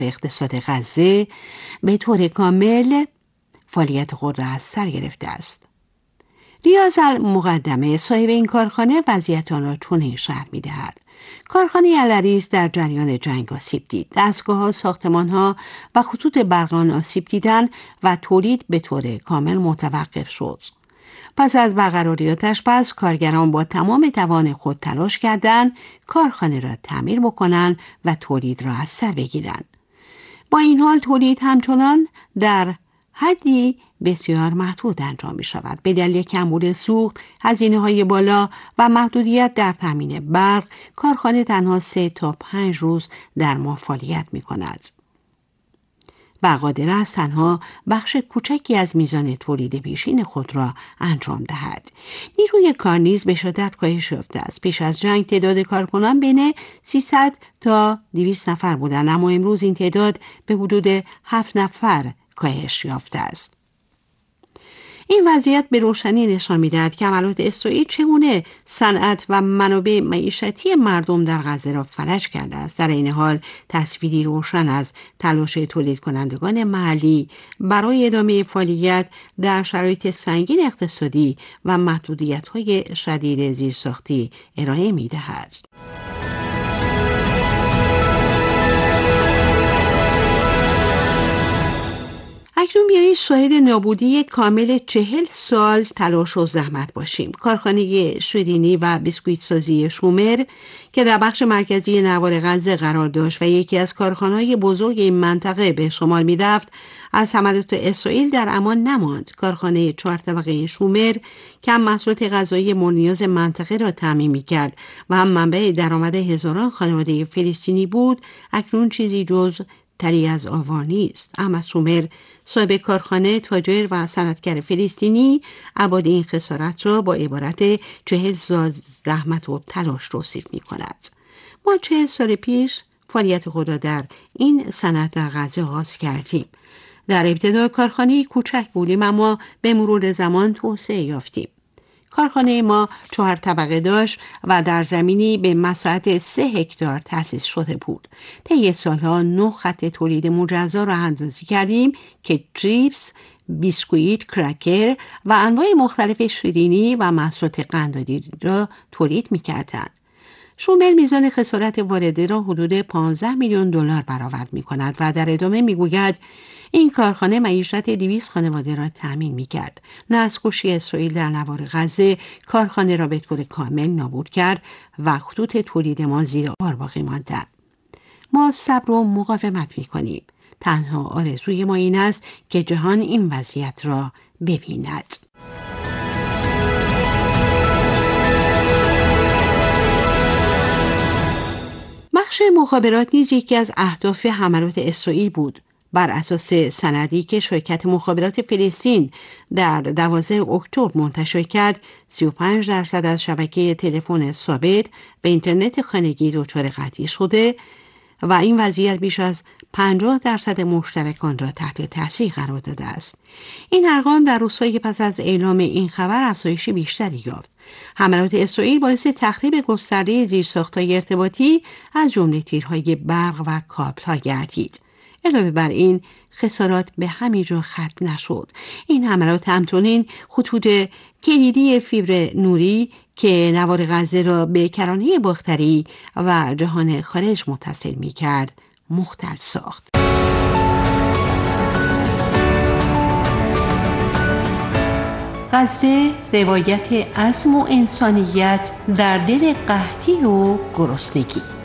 به اقتصاد غزه به طور کامل فعالیت خود را از سر گرفته است. ریاض المقدمه صاحب این کارخانه وضعیت آن را چنین شرح می‌دهد: کارخانه العریش در جریان جنگ آسیب دید. دستگاه‌ها، ساختمان‌ها و خطوط برق آن آسیب دیدند و تولید به طور کامل متوقف شد. پس از برقراری آتش‌بس، کارگران با تمام توان خود تلاش کردند کارخانه را تعمیر بکنند و تولید را از سر بگیرند. با این حال تولید همچنان در حدی بسیار محدود انجام می شود. به دلیل کمبود سوخت، هزینه‌های بالا و محدودیت در تامین برق، کارخانه تنها 3 تا 5 روز در ماه فعالیت می کند و قادر است تنها بخش کوچکی از میزان تولید پیشین خود را انجام دهد. نیروی کار نیز به شدت کاهش یافته است. پیش از جنگ تعداد کارکنان بین 300 تا 200 نفر بودند، اما امروز این تعداد به حدود 7 نفر کاهش یافته است. این وضعیت به روشنی نشان می‌دهد که عملیات اسرائیل چگونه صنعت و منابع معیشتی مردم در غزه را فلج کرده است. در این حال تصویری روشن از تلاش تولید کنندگان محلی برای ادامه فعالیت در شرایط سنگین اقتصادی و محدودیت‌های شدید زیرساختی ارائه می‌دهد. اکنون بیایید شاهد نابودی کامل 40 سال تلاش و زحمت باشیم. کارخانه شیرینی و بیسکویت سازی شومر که در بخش مرکزی نوار غزه قرار داشت و یکی از کارخانه‌های بزرگ این منطقه به شمار می‌رفت، از حملات اسرائیل در امان نماند. کارخانه 4 طبقه شومر که هم محصولات غذایی مورد نیاز منطقه را تامین می‌کرد و هم منبع درآمد هزاران خانواده فلسطینی بود، اکنون چیزی جز تری از آوار نیست. احمد شومر، صاحب کارخانه، تاجر و صنعتگر فلسطینی، ابعاد این خسارت را با عبارت 40 سال زحمت و تلاش توصیف می کند. ما 40 سال پیش فعالیت خود را در این صنعت در غزه آغاز کردیم. در ابتدا کارخانه کوچک بودیم، اما به مرور زمان توسعه یافتیم. کارخانه ما 4 طبقه داشت و در زمینی به مساحت 3 هکتار تأسیس شده بود. طی سالها 9 خط تولید مجزا را اندازی کردیم که چیپس، بیسکویت، کرکر و انواع مختلف شیرینی و محصولات قنداری را تولید می‌کردند. شومر میزان خسارت واردی را حدود 15 میلیون دلار برآورد می‌کند و در ادامه می‌گوید این کارخانه معیشت 200 خانواده را تأمین می‌کرد. نسل‌کشی اسرائیل در نوار غزه کارخانه را به طور کامل نابود کرد و خطوط تولید ما زیر بار باقی ماندند. ما صبر و مقاومت می‌کنیم. تنها آرزوی ما این است که جهان این وضعیت را ببیند. بخش مخابرات نیز یکی از اهداف حملات اسرائیل بود. بر اساس سندی که شرکت مخابرات فلسطین در 12 اکتبر منتشر کرد، 35% از شبکه تلفن ثابت و اینترنت خانگی دچار قطعی شده و این وضعیت بیش از 50% مشترکان را تحت تاثیر قرار داده است. این ارقام در روزهای پس از اعلام این خبر افزایش بیشتری یافت. حملات اسرائیل باعث تخریب گسترده زیرساخت‌های ارتباطی از جمله تیرهای برق و کابل‌ها گردید. علاوه بر این خسارات به همین جا ختم نشد. این حملات همچنین خطوط کلیدی فیبر نوری که نوار غزه را به کرانه باختری و جهان خارج متصل می کرد مختل ساخت. غزه روایت عزم و انسانیت در دل قحطی و گرسنگی.